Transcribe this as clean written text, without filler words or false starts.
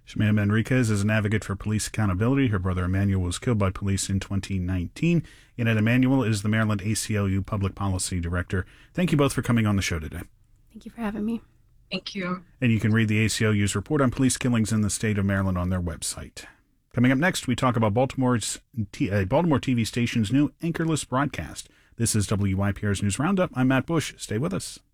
Shemaya Manriquez is an advocate for police accountability. Her brother Emmanuel was killed by police in 2019. Annette Emanuel is the Maryland ACLU Public Policy Director. Thank you both for coming on the show today. Thank you for having me. Thank you. And you can read the ACLU's report on police killings in the state of Maryland on their website. Coming up next, we talk about Baltimore TV station's new anchorless broadcast. This is WYPR's News Roundup. I'm Matt Bush. Stay with us.